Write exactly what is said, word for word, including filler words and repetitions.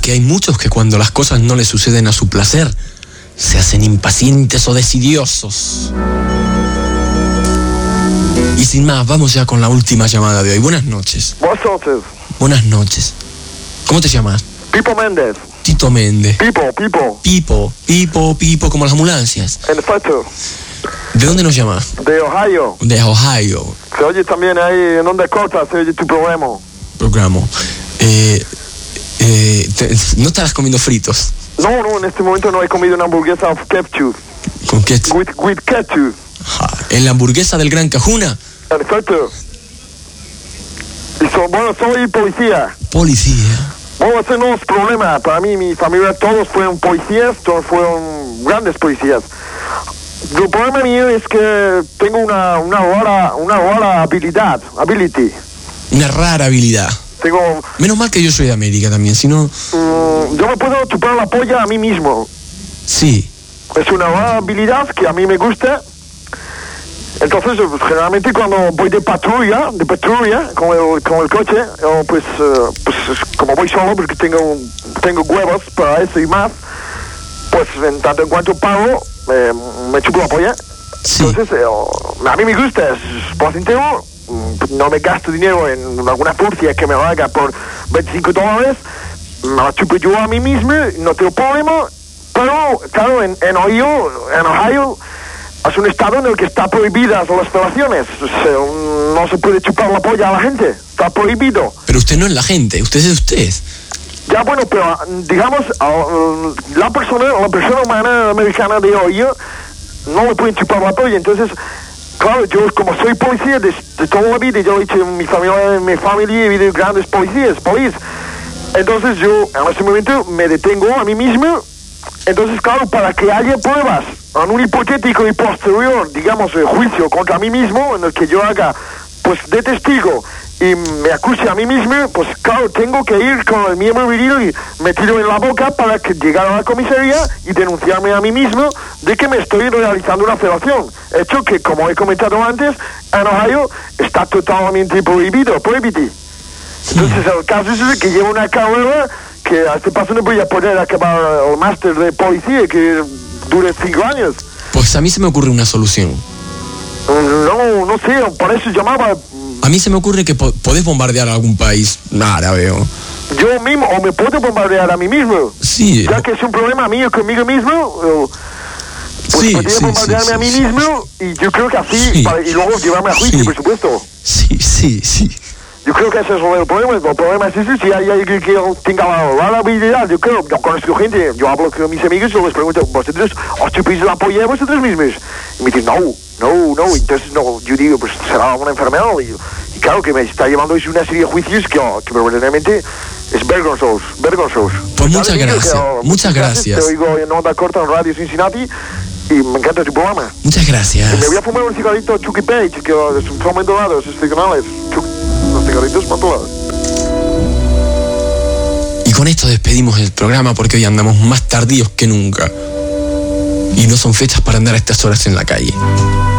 que hay muchos que cuando las cosas no les suceden a su placer, se hacen impacientes o decidiosos. Y sin más, vamos ya con la última llamada de hoy. Buenas noches. Buenas noches. Buenas noches. ¿Cómo te llamas? Pipo Méndez. Tito Méndez. Pipo, Pipo. Pipo, Pipo, Pipo, como las ambulancias. En efecto. ¿De dónde nos llamas? De Ohio. De Ohio. Se oye también ahí en Onda Corta, se oye tu programa. Programa. Eh, eh, te, ¿No estarás comiendo fritos? No, no, en este momento no he comido una hamburguesa of ketchup. ¿Con ketchup? With, with ketchup. ¿En la hamburguesa del Gran Cajuna? En efecto. Y so, bueno, soy policía. Policía. Bueno, ese no es problema. Para mí, mi familia, todos fueron policías, todos fueron grandes policías. El problema mío es que tengo una, una rara, una rara habilidad, ability. Una rara habilidad. Tengo... Menos mal que yo soy de América también, si no... Mm, yo me puedo chupar la polla a mí mismo. Sí. Es una rara habilidad que a mí me gusta. Entonces, pues, generalmente cuando voy de patrulla, de patrulla, con el, con el coche, o pues, uh, pues como voy solo, porque tengo, tengo huevos para eso y más, pues en tanto en cuanto pago, eh, me chupo la polla. Sí. Entonces, eh, a mí me gusta, es placentero, no me gasto dinero en alguna furcia que me lo haga por veinticinco dólares, me la chupo yo a mí mismo, no tengo problema, pero, claro, en, en Ohio, en Ohio, es un estado en el que está prohibidas las felaciones. No se puede chupar la polla a la gente. Está prohibido. Pero usted no es la gente, usted es usted. Ya, bueno, pero digamos, la persona, la persona humana americana de hoy no le pueden chupar la polla. Entonces, claro, yo como soy policía de, de toda la vida, yo he dicho en mi familia, en mi familia he habido grandes policías, policías. Entonces yo en ese momento me detengo a mí mismo. Entonces, claro, para que haya pruebas en un hipotético y posterior, digamos, eh, juicio contra mí mismo, en el que yo haga, pues, de testigo y me acuse a mí mismo, pues, claro, tengo que ir con el miembro viril y metido en la boca para que llegar a la comisaría y denunciarme a mí mismo de que me estoy realizando una felación. Hecho que, como he comentado antes, en Ohio está totalmente prohibido, prohibido. Entonces, el caso es que llevo una carrera que a este paso no voy a poder acabar el máster de policía que dure cinco años. Pues a mí se me ocurre una solución. No, no sé, por eso llamaba. A mí se me ocurre que po podés bombardear a algún país árabe o... Yo mismo, o me puedo bombardear a mí mismo. Sí. Ya que es un problema mío conmigo mismo, pues sí, podría sí, bombardearme sí, a mí sí, mismo y yo creo que así, sí, para, y luego llevarme a juicio, sí, por supuesto. Sí, sí, sí. Yo creo que ese es el problema. El problema es ese, si hay alguien que tenga la habilidad, yo creo, yo conozco gente, yo hablo con mis amigos y les pregunto, ¿vosotros os chupéis la polla a vosotros mismos? Y me dicen, no, no, no, entonces no, yo digo, pues será una enfermedad. Y, y claro que me está llevando una serie de juicios que, que verdaderamente es vergonzoso, vergonzoso. Pues muchas gracias, que, oh, muchas gracias. Te oigo en Onda Corta en Radio Cincinnati y me encanta tu programa. Muchas gracias. Y me voy a fumar un cigarrito Chucky Page, que son muy dorados, excepcionales. Los cigarritos matulados. Y con esto despedimos el programa porque hoy andamos más tardíos que nunca. Y no son fechas para andar a estas horas en la calle.